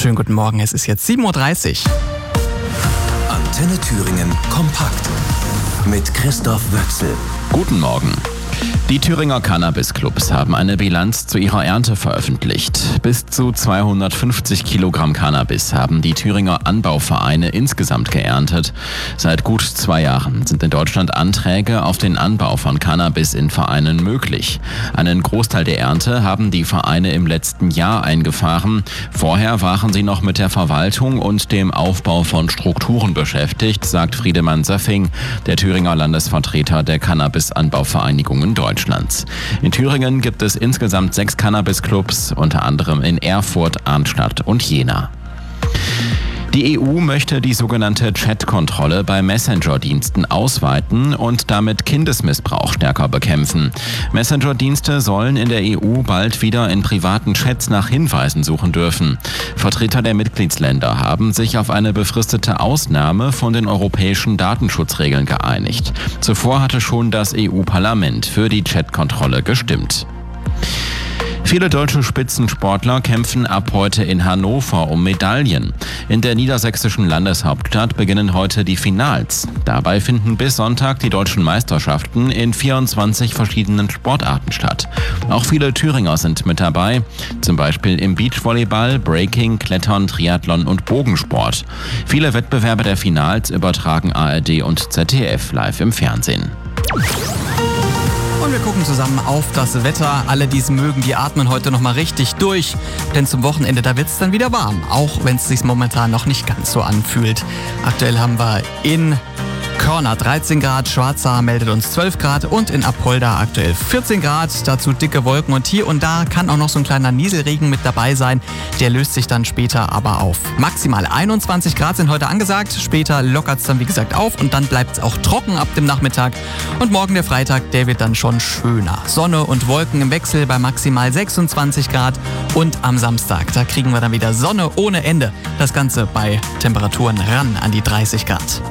Schönen guten Morgen, es ist jetzt 7.30 Uhr. Antenne Thüringen kompakt mit Christoph Wöchsel. Guten Morgen. Die Thüringer Cannabis-Clubs haben eine Bilanz zu ihrer Ernte veröffentlicht. Bis zu 250 Kilogramm Cannabis haben die Thüringer Anbauvereine insgesamt geerntet. Seit gut 2 Jahren sind in Deutschland Anträge auf den Anbau von Cannabis in Vereinen möglich. Einen Großteil der Ernte haben die Vereine im letzten Jahr eingefahren. Vorher waren sie noch mit der Verwaltung und dem Aufbau von Strukturen beschäftigt, sagt Friedemann Söffing, der Thüringer Landesvertreter der Cannabis-Anbauvereinigungen Deutschlands. In Thüringen gibt es insgesamt 6 Cannabis-Clubs, unter anderem in Erfurt, Arnstadt und Jena. Die EU möchte die sogenannte Chat-Kontrolle bei Messenger-Diensten ausweiten und damit Kindesmissbrauch stärker bekämpfen. Messenger-Dienste sollen in der EU bald wieder in privaten Chats nach Hinweisen suchen dürfen. Vertreter der Mitgliedsländer haben sich auf eine befristete Ausnahme von den europäischen Datenschutzregeln geeinigt. Zuvor hatte schon das EU-Parlament für die Chat-Kontrolle gestimmt. Viele deutsche Spitzensportler kämpfen ab heute in Hannover um Medaillen. In der niedersächsischen Landeshauptstadt beginnen heute die Finals. Dabei finden bis Sonntag die deutschen Meisterschaften in 24 verschiedenen Sportarten statt. Auch viele Thüringer sind mit dabei, zum Beispiel im Beachvolleyball, Breaking, Klettern, Triathlon und Bogensport. Viele Wettbewerbe der Finals übertragen ARD und ZDF live im Fernsehen. Und wir gucken zusammen auf das Wetter. Alle, die es mögen, die atmen heute nochmal richtig durch. Denn zum Wochenende, da wird es dann wieder warm. Auch wenn es sich momentan noch nicht ganz so anfühlt. Aktuell haben wir in Körner 13 Grad, Schwarzach meldet uns 12 Grad und in Apolda aktuell 14 Grad. Dazu dicke Wolken und hier und da kann auch noch so ein kleiner Nieselregen mit dabei sein. Der löst sich dann später aber auf. Maximal 21 Grad sind heute angesagt. Später lockert es dann wie gesagt auf und dann bleibt es auch trocken ab dem Nachmittag. Und morgen der Freitag, der wird dann schon schöner. Sonne und Wolken im Wechsel bei maximal 26 Grad. Und am Samstag, da kriegen wir dann wieder Sonne ohne Ende. Das Ganze bei Temperaturen ran an die 30 Grad.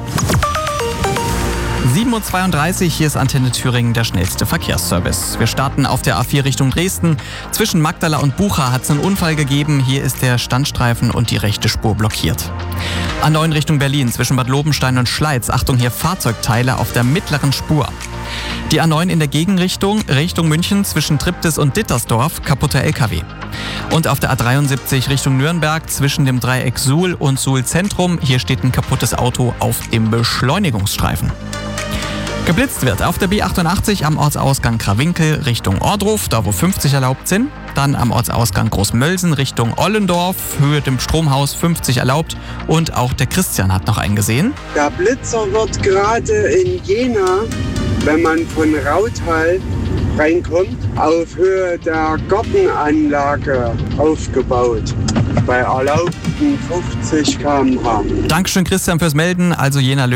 7.32 Uhr, hier ist Antenne Thüringen, der schnellste Verkehrsservice. Wir starten auf der A4 Richtung Dresden. Zwischen Magdala und Bucha hat es einen Unfall gegeben. Hier ist der Standstreifen und die rechte Spur blockiert. A9 Richtung Berlin, zwischen Bad Lobenstein und Schleiz. Achtung, hier Fahrzeugteile auf der mittleren Spur. Die A9 in der Gegenrichtung, Richtung München, zwischen Triptis und Dittersdorf, kaputter LKW. Und auf der A73 Richtung Nürnberg, zwischen dem Dreieck Suhl und Suhl Zentrum. Hier steht ein kaputtes Auto auf dem Beschleunigungsstreifen. Geblitzt wird auf der B88 am Ortsausgang Krawinkel Richtung Ohrdruf, da wo 50 erlaubt sind. Dann am Ortsausgang Großmölsen Richtung Ollendorf, Höhe dem Stromhaus 50 erlaubt. Und auch der Christian hat noch einen gesehen. Der Blitzer wird gerade in Jena, wenn man von Rauthal reinkommt, auf Höhe der Gartenanlage aufgebaut. Bei erlaubten 50 km/h. Dankeschön Christian fürs Melden. Also Jena